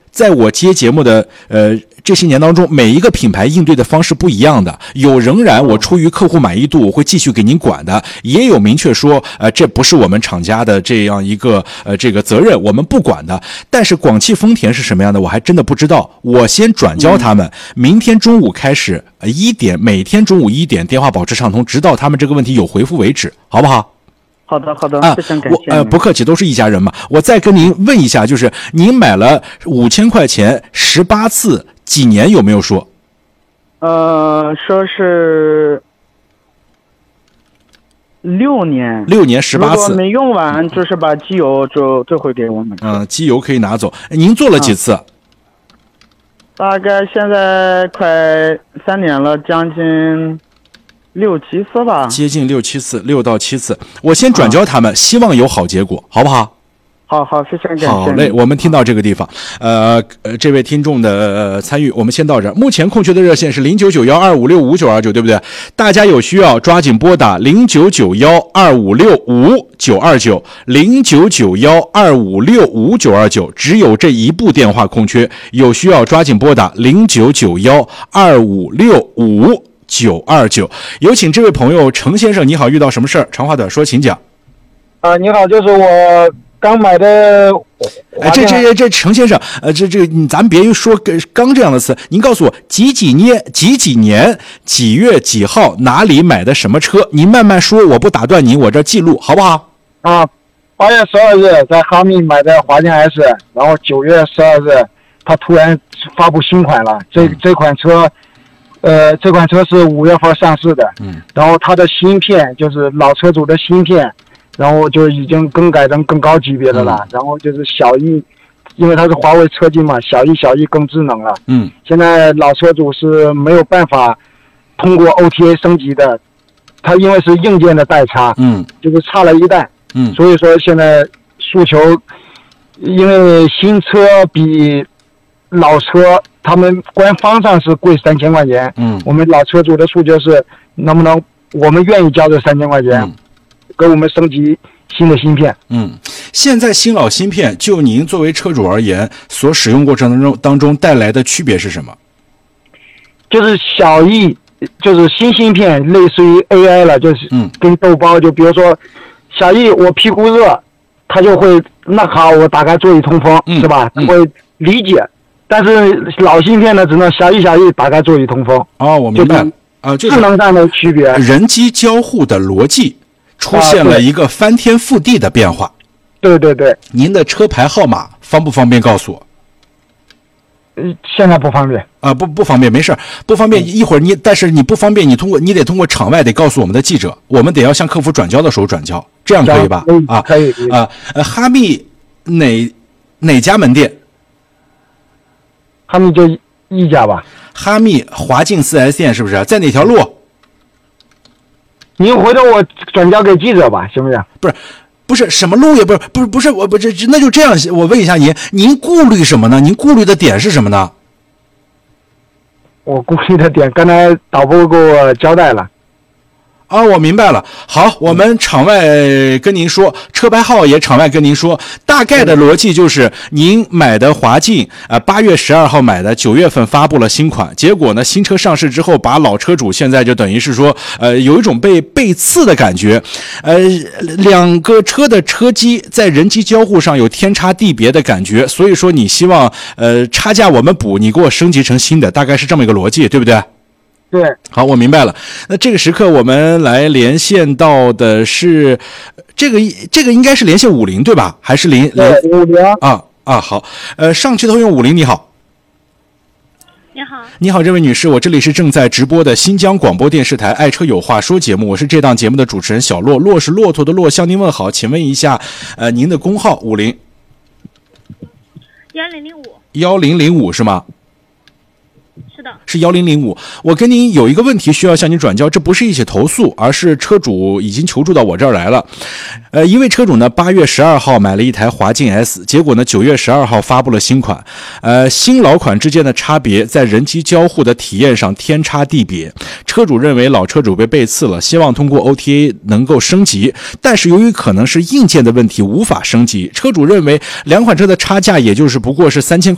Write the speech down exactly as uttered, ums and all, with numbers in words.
在我接节目的呃这些年当中，每一个品牌应对的方式不一样的，有仍然我出于客户满意度我会继续给您管的，也有明确说呃这不是我们厂家的这样一个呃这个责任，我们不管的。但是广汽丰田是什么样的我还真的不知道，我先转交他们，明天中午开始呃一点，每天中午一点电话保持畅通，直到他们这个问题有回复为止，好不好？ 好的，好的， 啊， 非常感谢。 呃，不客气，都是一家人嘛。我再跟您问一下，就是您买了五千块钱十八次，几年有没有说？ 呃，说是六年。 六年十八次。 如果没用完，就是把机油就退回给我们。 嗯、呃，机油可以拿走。您做了几次？啊、 大概现在快三年了，将近。六七次吧， 接近六七次，六到七次。我先转交他们，啊、希望有好结果，好不好？ 好好，非常感谢。 好嘞，我们听到这个地方，呃呃，这位听众的、呃、参与，我们先到这儿。目前空缺的热线是零九九幺二五六五九二九，对不对？大家有需要抓紧拨打零九九幺二五六五九二九，零九九幺二五六五九二九，只有这一部电话空缺，有需要抓紧拨打零九九幺二五六五九二九。有请这位朋友程先生，你好，遇到什么事儿？长话短说，请讲。 啊，你好，就是我刚买的。 哎，这这这程先生，呃，这这咱别说刚这样的词，您告诉我几几年几几年几月几号哪里买的什么车？您慢慢说，我不打断您，我这记录好不好？ 啊，八月十二日在哈密买的华健 S， 然后九月十二日他突然发布新款了，这这款车。呃，这款车是五月份上市的，嗯，然后它的芯片就是老车主的芯片，然后就已经更改成更高级别的了，嗯、然后就是小翼，因为它是华为车机嘛，小翼小翼更智能了，嗯，现在老车主是没有办法通过 O T A 升级的，它因为是硬件的代差，嗯，就是差了一代，嗯，所以说现在诉求，因为新车比老车。他们官方上是贵三千块钱，嗯，我们老车主的诉求是能不能我们愿意交这三千块钱，嗯、给我们升级新的芯片。 嗯，现在新老芯片就您作为车主而言，所使用过程当中当中带来的区别是什么？ 就是小翼，就是新芯片，类似于 A I 了，就是嗯，跟豆包，就比如说小翼我屁股热，它就会那好，我打开座椅通风，嗯、是吧？它会理解。但是老芯片呢，只能小翼小翼打开座椅通风。 哦，我明白了。啊，就是智能上的区别， 人机交互的逻辑出现了一个翻天覆地的变化。 对对对。 您的车牌号码方不方便告诉我？ 嗯，现在不方便。 啊，不不方便，没事，不方便。一会儿你，但是你不方便，你通过你得通过场外得告诉我们的记者，我们得要向客服转交的时候转交，这样可以吧？ 啊，可以。 啊，呃，哈密哪哪家门店？ 哈密就一家吧。 哈密华境 四 S 店是不是在哪条路？ 您回头我转交给记者吧，行不行？ 不是，不是什么路也不是，不是不是我不这那就这样，我问一下您，您顾虑什么呢？您顾虑的点是什么呢？ 我顾虑的点，刚才导播给我交代了。 啊，我明白了。好，我们场外跟您说，车牌号也场外跟您说，大概的逻辑就是您买的华境啊，八月十二号买的，九月份发布了新款，结果呢，新车上市之后，把老车主现在就等于是说，呃，有一种被背刺的感觉，呃，两个车的车机在人机交互上有天差地别的感觉，所以说你希望呃差价我们补，你给我升级成新的，大概是这么一个逻辑，对不对？ 对， 好，我明白了。那这个时刻我们来连线到的是这个这个应该是连线五菱对吧？还是连连五菱啊啊好，呃，上汽通用五菱你好。 你好， 你好，这位女士，我这里是正在直播的新疆广播电视台《爱车有话说》节目，我是这档节目的主持人小骆，骆是骆驼的骆，向您问好，请问一下，呃，您的工号五菱幺零零五幺零零五是吗？ 是的， 是幺零零五。我跟您有一个问题需要向您转交，这不是一起投诉，而是车主已经求助到我这儿来了。呃，一位车主呢，八月十二号买了一台华境 S， 结果呢，九月十二号发布了新款。呃，新老款之间的差别在人机交互的体验上天差地别。车主认为老车主被背刺了，希望通过 O T A 能够升级，但是由于可能是硬件的问题无法升级。车主认为两款车的差价也就是不过是三千。